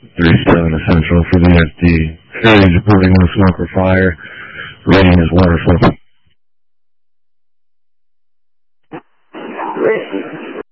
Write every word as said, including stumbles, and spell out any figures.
three seven Essential for the F D. Ferries reporting no smoke or fire. Rating is wonderful.